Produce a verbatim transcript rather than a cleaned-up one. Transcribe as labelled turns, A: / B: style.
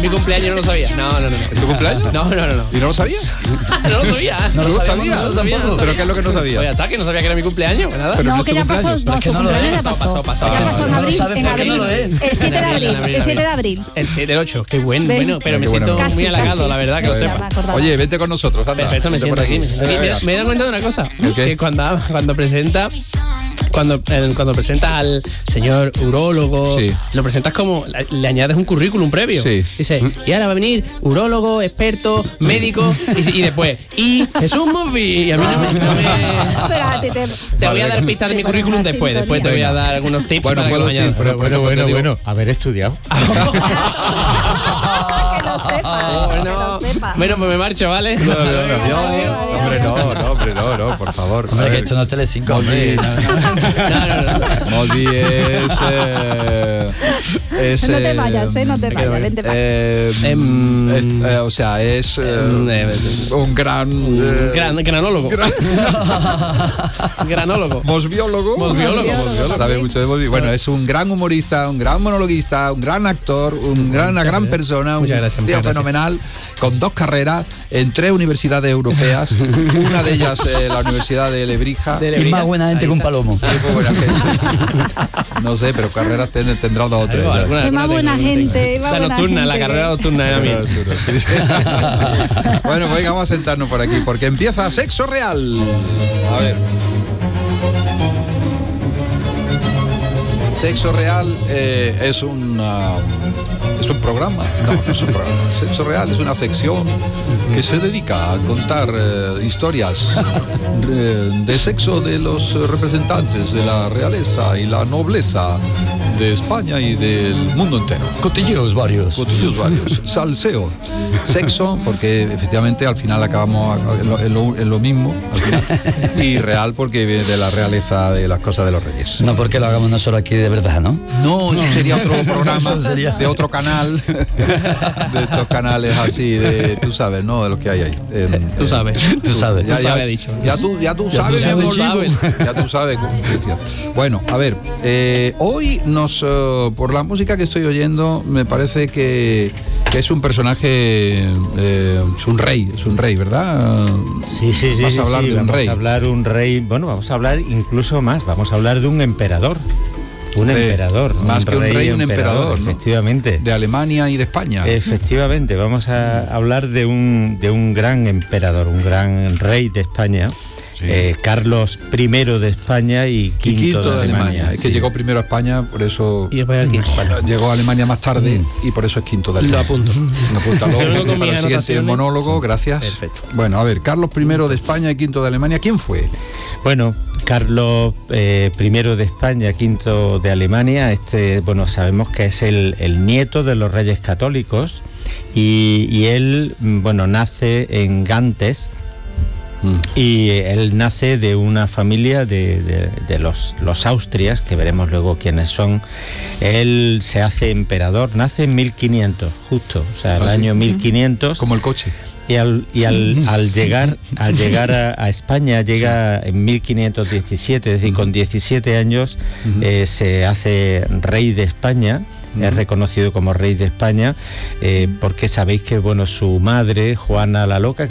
A: Es mi cumpleaños, no lo sabía. No, no, no.
B: ¿Es tu cumpleaños?
A: No, no, no. no.
B: ¿Y no lo sabías?
A: no lo sabía.
B: No lo
C: sabíamos
B: sabías.
C: nosotros tampoco.
B: ¿Pero qué es lo que no sabías?
A: Pues ya está, que no sabía que era mi cumpleaños. Pues nada.
B: Pero
D: no,
B: no es
D: que
B: tu
D: ya pasó,
B: cumpleaños.
D: no,
C: Es que
D: su
C: no lo
D: cumpleaños
C: es.
D: ya pasó.
A: Pasó, pasó,
D: Ya
A: pasó.
D: pasó en
C: No lo
D: abril,
C: sabes
D: en
C: porque no
D: abril.
C: lo es.
D: El siete de abril,
A: En abril,
D: el siete de
A: en
D: abril.
A: El siete del ocho. Qué bueno,
D: Ven.
A: bueno. Pero me
B: Qué bueno.
A: siento
D: Casi,
A: muy halagado,
D: casi.
A: la verdad, que lo
D: Ya
A: sepa.
D: me acordaba.
B: Oye, vete con nosotros, anda.
A: Perfecto, me
B: Vente
A: siento
B: por
A: aquí.
B: Venga,
A: Me,
B: venga.
A: me he dado cuenta de una cosa.
B: ¿El qué?
A: Que cuando, cuando presenta cuando, eh, cuando presentas al señor urólogo,
B: Sí.
A: lo presentas como, le añades un currículum previo.
B: Sí.
A: Dice, y ahora va a venir urólogo, experto, médico, y, y después, y Jesús Murphy. Y a mí no me... No me
D: Espérate, te,
A: te voy a dar pistas de mi
D: te pones
A: currículum
D: una
A: después. Después te voy a dar algunos tips
B: Bueno,
A: para que
B: puedo
A: lo
B: decir,
A: añadas.
B: pero bueno, bueno, bueno.
E: Haber estudiado.
D: que lo sepa,
A: Oh,
D: que
A: bueno.
D: lo sepa.
A: Bueno, pues me marcho, ¿vale?
B: No, no, no,
D: Vale,
B: no,
D: vale, vale.
B: hombre, no, no, hombre, no, no, por favor.
C: Hombre, que esto no es Telecinco, hombre.
A: No, no, no.
B: Moldi es... Eh, es
D: No te
B: eh,
D: vayas, ¿eh? No te vayas, vente para acá.
B: eh,
A: Em,
B: es, eh, o sea, es eh,
A: Em, eh,
B: un gran... eh,
A: Gran, granólogo. Granólogo.
B: Mosbiólogo.
A: Mosbiólogo,
D: mosbiólogo.
B: Sabe mucho de mosbi- Bueno, es un gran humorista, un gran monologuista, un gran actor, un gran, una gran persona, un
A: Muchas gracias,
B: tío
A: muchas gracias.
B: fenomenal, con dos carreras en tres universidades europeas, una de ellas eh, la Universidad de Lebrija.
A: De
C: Y
A: Lebrija.
C: más buena gente
A: Ahí
C: que un
A: está.
C: palomo.
B: Sí, pues, buena gente. No sé, pero carreras ten- tendrá dos o tres.
A: Algo,
B: ya.
A: alguna-
D: Es más
A: alguna
D: buena
A: tengo,
D: gente,
A: tengo.
D: es más
A: La
D: buena
A: nocturna, la
D: gente.
A: carrera nocturna era mía.
B: Sí, sí. Bueno, pues venga, vamos a sentarnos por aquí, porque empieza Sexo Real. A ver. Sexo Real eh, es un ah, es un programa. No, no es un programa. Sexo Real es una sección que se dedica a contar eh, historias eh, de sexo de los representantes de la realeza y la nobleza de España y del mundo entero.
C: Cotilleos varios.
B: Cotillos varios. Salseo. Sexo, porque efectivamente al final acabamos a- en lo, en lo- en lo mismo. Al final. Y real, porque viene de la realeza de las cosas de los reyes.
C: No porque lo hagamos nosotros aquí de verdad, ¿no?
B: No, eso sería otro programa
C: Eso sería-
B: de otro canal. De estos canales así, de tú sabes, ¿no? De los que hay ahí. En-
A: Tú
B: en-
A: sabes.
C: Tú sabes.
B: Ya,
A: Tú
B: ya,
A: sabes, dicho.
B: ya tú, ya tú
C: Ya tú
B: sabes,
C: sabes,
B: mi amor.
A: chico.
B: Ya tú sabes, como decía. Bueno, a ver, eh, hoy nos, eh, por la música que estoy oyendo, me parece que, que es un personaje, eh, es un rey, es un rey, ¿verdad?
E: Sí, sí, sí.
B: Vas
E: sí,
B: a hablar
E: sí,
B: de un
E: vamos
B: rey.
E: a hablar un rey. Bueno, vamos a hablar incluso más. Vamos a hablar de un emperador. Un
B: Eh,
E: emperador.
B: más que un rey, un emperador, ¿no?
E: Efectivamente.
B: De Alemania y de España.
E: Efectivamente, vamos a hablar de un, de un gran emperador, un gran rey de España,
B: Sí.
E: eh, Carlos primero de España y
B: Y
E: quinto,
B: quinto de Alemania. Es que
E: sí.
B: llegó primero a España, por eso
A: Y después al quinto.
B: llegó a Alemania más tarde y por eso es quinto de
A: Lo
B: Alemania.
A: apunto.
B: Apúntalo
A: Yo vengo con
B: para el
A: mis
B: siguiente
A: anotaciones.
B: monólogo, gracias.
A: Perfecto.
B: Bueno, a ver, Carlos primero de España y quinto de Alemania, ¿quién fue?
E: Bueno, Carlos eh, primero de España, quinto de Alemania, este, bueno, sabemos que es el, el nieto de los reyes católicos y, y él, mm, bueno, nace en Gantes. Y él nace de una familia de, de- de los, los Austrias, que veremos luego quiénes son. Él se hace emperador, nace en mil quinientos, justo, o sea, el
B: Ah, sí.
E: año mil quinientos.
B: Como el coche.
E: Y al, y al, al llegar, al llegar a, a España, llega en mil quinientos diecisiete, es decir, con diecisiete años eh, se hace rey de España. Es reconocido como rey de España eh, porque sabéis que bueno, su madre, Juana la Loca,